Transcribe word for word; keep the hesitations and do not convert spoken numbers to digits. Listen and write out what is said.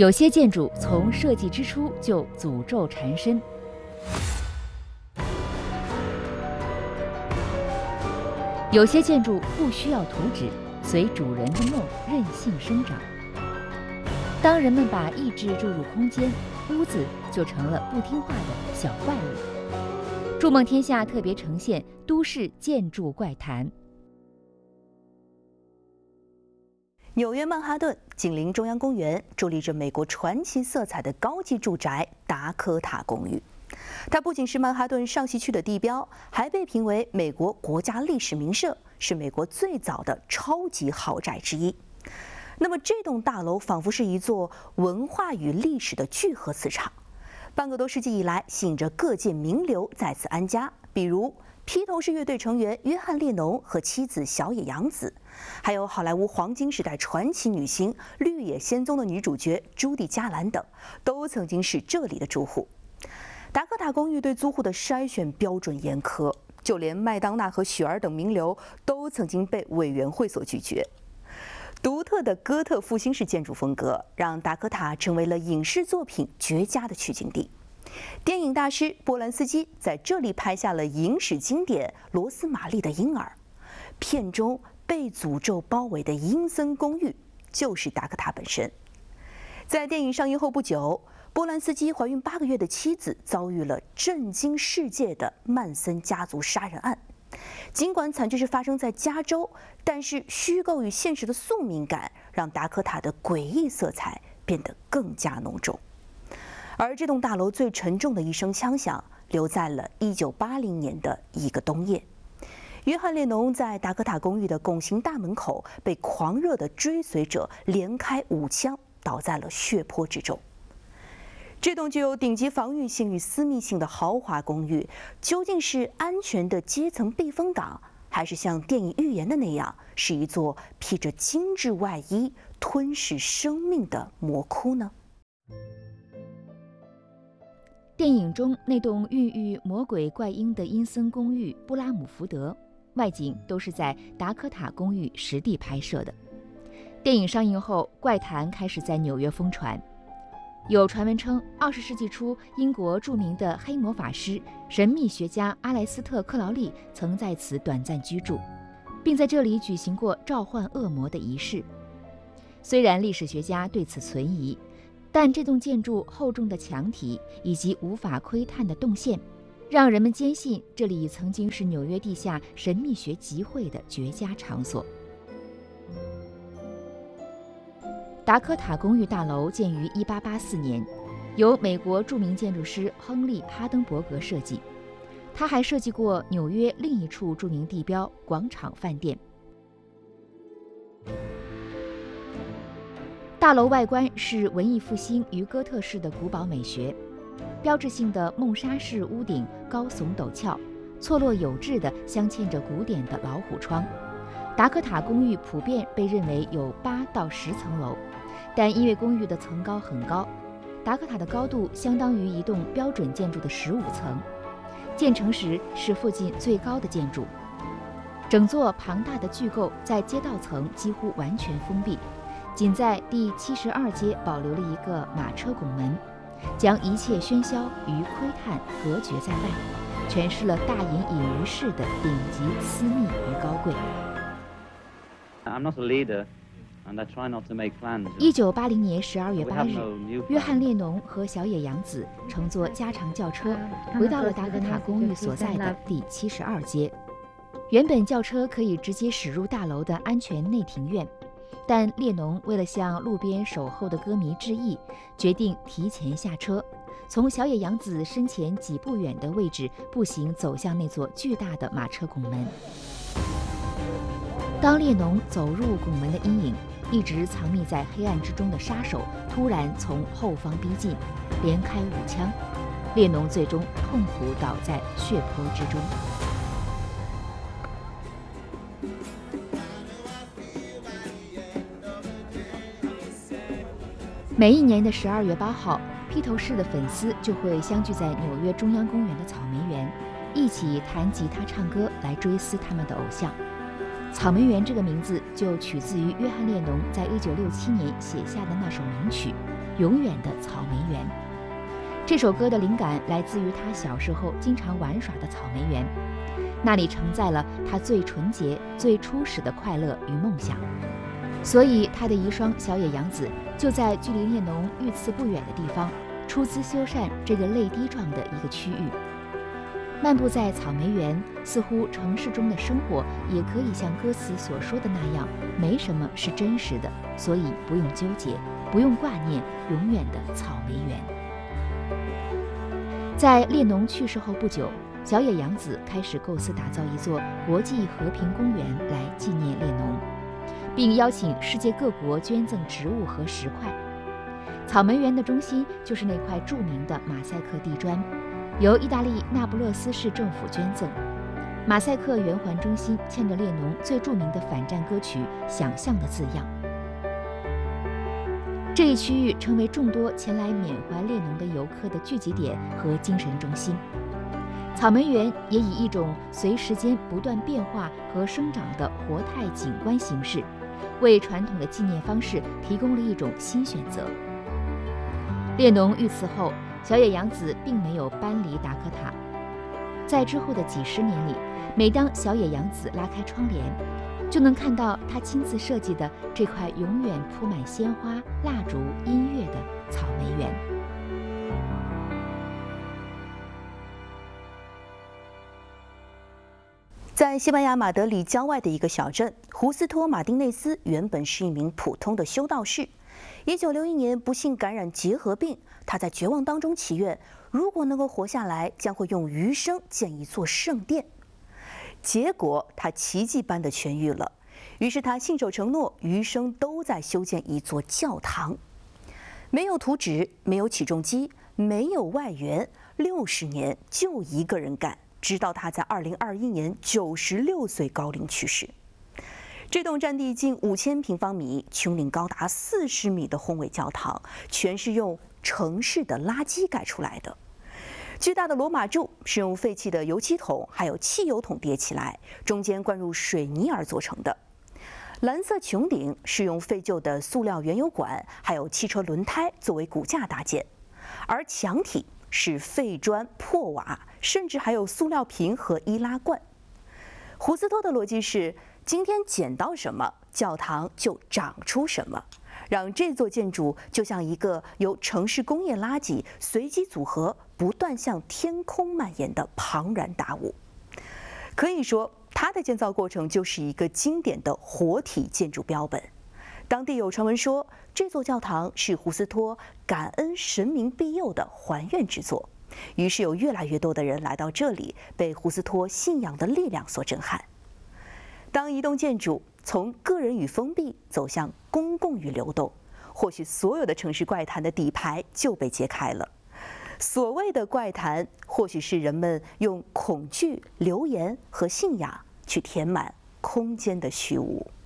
有些建筑从设计之初就诅咒缠身。有些建筑不需要图纸，随主人的梦任性生长。当人们把意志注入空间，屋子就成了不听话的小怪物。筑梦天下特别呈现都市建筑怪谈。 纽约曼哈顿紧邻中央公园，伫立着美国传奇色彩的高级住宅达科塔公寓。它不仅是曼哈顿上西区的地标，还被评为美国国家历史名胜，是美国最早的超级豪宅之一。那么，这栋大楼仿佛是一座文化与历史的聚合磁场，半个多世纪以来，吸引着各界名流在此安家，比如披头士乐队成员约翰列侬和妻子小野洋子，还有好莱坞黄金时代传奇女星《绿野仙踪》的女主角朱蒂·加兰等，都曾经是这里的住户。达科塔公寓对租户的筛选标准严苛，就连麦当娜和雪儿等名流都曾经被委员会所拒绝。独特的哥特复兴式建筑风格，让达科塔成为了影视作品绝佳的取景地。电影大师波兰斯基在这里拍下了影史经典《罗斯玛丽的婴儿》，片中被诅咒包围的阴森公寓就是达科塔本身。在电影上映后不久，波兰斯基怀孕八个月的妻子遭遇了震惊世界的曼森家族杀人案。尽管惨剧是发生在加州，但是虚构与现实的宿命感让达科塔的诡异色彩变得更加浓重。而这栋大楼最沉重的一声枪响，留在了一九八零年的一个冬夜。约翰列侬在达科塔公寓的拱形大门口被狂热的追随者连开五枪，倒在了血泊之中。这栋具有顶级防御性与私密性的豪华公寓，究竟是安全的阶层避风港，还是像电影预言的那样，是一座披着精致外衣、吞噬生命的魔窟呢？ 电影中那栋孕育魔鬼怪婴的阴森公寓布拉姆福德，外景都是在达科塔公寓实地拍摄的。电影上映后，怪谈开始在纽约疯传。有传闻称，二十世纪初，英国著名的黑魔法师、神秘学家阿莱斯特·克劳利曾在此短暂居住，并在这里举行过召唤恶魔的仪式。虽然历史学家对此存疑，但这栋建筑厚重的墙体以及无法窥探的动线，让人们坚信这里曾经是纽约地下神秘学集会的绝佳场所。达科塔公寓大楼建于一八八四年，由美国著名建筑师亨利·哈登伯格设计。他还设计过纽约另一处著名地标广场饭店。大楼外观是文艺复兴与哥特式的古堡美学，标志性的梦莎式屋顶高耸陡峭，错落有致地镶嵌着古典的老虎窗。达科塔公寓普遍被认为有八到十层楼，但因为公寓的层高很高，达科塔的高度相当于一栋标准建筑的十五层，建成时是附近最高的建筑。整座庞大的巨构在街道层几乎完全封闭，仅在第七十二阶保留了一个马车拱门，将一切喧嚣与窥探隔绝在外，诠释了大隐隐于市的顶级私密与高贵。 I'm not a leader, and I try not to make plans. 一九八零年十二月八日，约翰列侬和小野洋子乘坐加长轿车回到了达科塔公寓所在的第七十二街。原本轿车可以直接驶入大楼的安全内庭院，但列侬为了向路边守候的歌迷致意，决定提前下车，从小野洋子身前几步远的位置步行走向那座巨大的马车拱门。当列侬走入拱门的阴影，一直藏匿在黑暗之中的杀手突然从后方逼近，连开五枪，列侬最终痛苦倒在血泊之中。每一年的十二月八号，披头士的粉丝就会相聚在纽约中央公园的草莓园，一起弹吉他唱歌来追思他们的偶像。草莓园这个名字就取自于约翰列侬在一九六七年写下的那首名曲《 永远的草莓园。这首歌的灵感来自于他小时候经常玩耍的草莓园，那里承载了他最纯洁、最初始的快乐与梦想。所以，他的遗孀小野洋子就在距离列侬遇刺不远的地方，出资修缮这个泪滴状的一个区域。漫步在草莓园，似乎城市中的生活也可以像歌词所说的那样，没什么是真实的，所以不用纠结，不用挂念永远的草莓园。在列侬去世后不久，小野洋子开始构思打造一座国际和平公园来纪念列侬，并邀请世界各国捐赠植物和石块。草莓园的中心就是那块著名的马赛克地砖，由意大利那不勒斯市政府捐赠。马赛克圆环中心嵌着列侬最著名的反战歌曲《想象》的字样。这一区域成为众多前来缅怀列侬的游客的聚集点和精神中心。草莓园也以一种随时间不断变化和生长的活态景观形式，为传统的纪念方式提供了一种新选择。列侬遇刺后，小野洋子并没有搬离达科塔。在之后的几十年里，每当小野洋子拉开窗帘，就能看到他亲自设计的这块永远铺满鲜花、蜡烛、音乐的草莓园。 在西班牙马德里郊外的一个小镇，胡斯托·马丁内斯原本是一名普通的修道士。一九六一年不幸感染结核病，他在绝望当中祈愿，如果能够活下来，将会用余生建一座圣殿。结果他奇迹般的痊愈了，于是他信守承诺，余生都在修建一座教堂。没有图纸，没有起重机，没有外援，六十年就一个人干，直到他在二零二一年九十六岁高龄去世。这栋占地近五千平方米、穹顶高达四十米的宏伟教堂，全是用城市的垃圾盖出来的。巨大的罗马柱是用废弃的油漆桶还有汽油桶叠起来，中间灌入水泥而做成的。蓝色穹顶是用废旧的塑料原油管还有汽车轮胎作为骨架搭建，而墙体是废砖、破瓦，甚至还有塑料瓶和易拉罐。胡斯托的逻辑是：今天捡到什么，教堂就长出什么，让这座建筑就像一个由城市工业垃圾随机组合、不断向天空蔓延的庞然大物。可以说，它的建造过程就是一个经典的活体建筑标本。当地有传闻说，这座教堂是胡斯托感恩神明庇佑的还愿之作。于是有越来越多的人来到这里，被胡斯托信仰的力量所震撼。当一栋建筑从个人与封闭走向公共与流动，或许所有的城市怪谈的底牌就被揭开了。所谓的怪谈，或许是人们用恐惧、流言和信仰去填满空间的虚无。